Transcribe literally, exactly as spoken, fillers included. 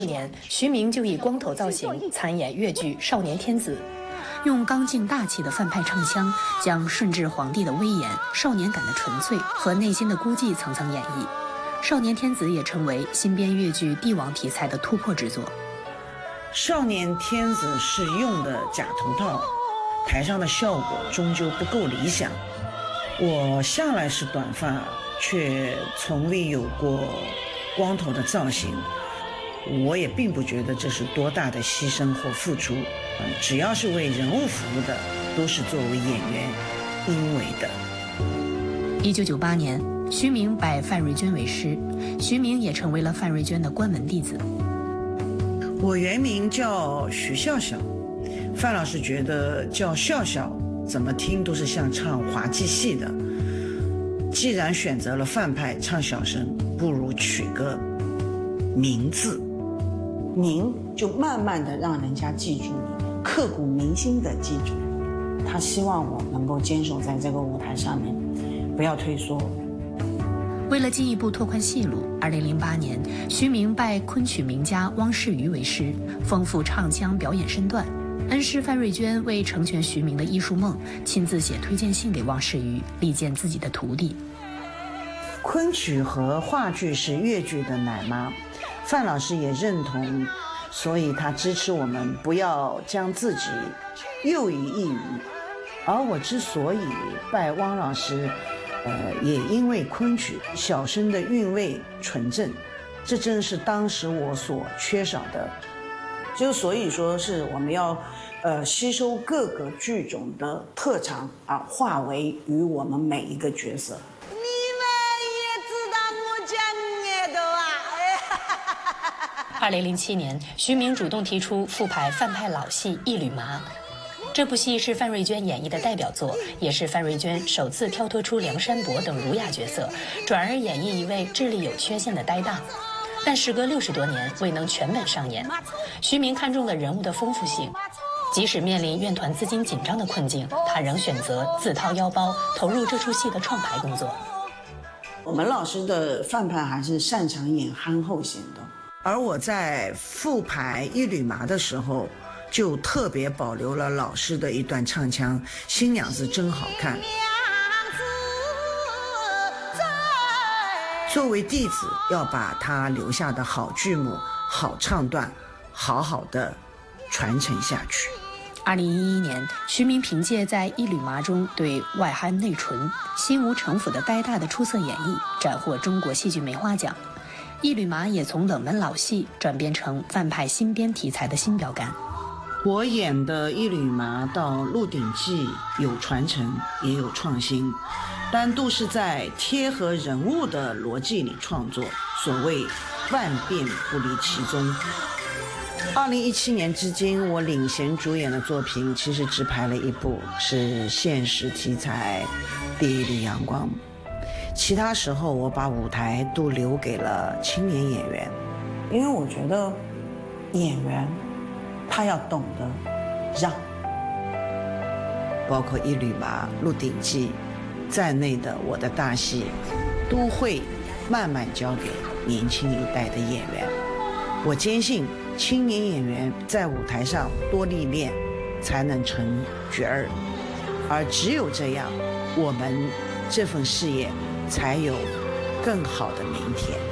年，徐明就以光头造型参演越剧《少年天子》，用刚劲大气的范派唱腔，将顺治皇帝的威严、少年感的纯粹和内心的孤寂层层演绎。《少年天子》也成为新编越剧帝王题材的突破之作。 少年天子是用的假头套，台上的效果终究不够理想。我向来是短发，却从未有过光头的造型。我也并不觉得这是多大的牺牲或付出，只要是为人物服务的，都是作为演员应为的。 一九九八年，徐明拜范瑞娟为师，徐明也成为了范瑞娟的关门弟子。 我原名叫徐笑笑，范老师觉得叫笑笑怎么听都是像唱滑稽戏的。既然选择了范派唱小生，不如取个名字。 名就慢慢的让人家记住你，刻骨铭心的记住你。他希望我能够坚守在这个舞台上面，不要退缩。 为了进一步拓宽戏路，二零零八年，徐明拜昆曲名家汪世瑜为师，丰富唱腔表演身段。恩师范瑞娟为成全徐明的艺术梦，亲自写推荐信给汪世瑜，力荐自己的徒弟。 昆曲和话剧是越剧的奶妈，范老师也认同，所以他支持我们不要将自己囿于一隅。而我之所以拜汪老师，呃，也因为昆曲小生的韵味纯正，这正是当时我所缺少的。 就所以说是我们要，呃，吸收各个剧种的特长啊，化为于我们每一个角色。 二零零七年，徐明主动提出复排范派老戏《一缕麻》，这部戏是范瑞娟演绎的代表作，也是范瑞娟首次跳脱出梁山伯等儒雅角色，转而演绎一位智力有缺陷的呆大。但时隔六十多年未能全本上演，徐明看中了人物的丰富性，即使面临院团资金紧张的困境，他仍选择自掏腰包投入这出戏的创排工作。 我们老师的范派还是擅长演憨厚型的。 而我在复排《一缕麻》的时候，就特别保留了老师的一段唱腔：“新娘子真好看。”作为弟子，要把他留下的好剧目、好唱段，好好的传承下去。 二零一一年，徐明凭借在《一缕麻》中对外憨内纯、心无城府的呆大的出色演绎，斩获中国戏剧梅花奖。一缕麻也从冷门老戏转变成范派新编题材的新标杆。 我演的一缕麻到《鹿鼎记》有传承也有创新，但都是在贴合人物的逻辑里创作，所谓万变不离其宗。二零一七年至今，我领衔主演的作品其实只拍了一部，是现实题材《第一缕阳光》。其他时候，我把舞台都留给了青年演员， 因为我觉得演员他要懂得让， 包括《一缕麻》《鹿鼎记》在内的我的大戏，都会慢慢交给年轻一代的演员。我坚信，青年演员在舞台上多历练，才能成角儿，而只有这样，我们这份事业才有更好的明天。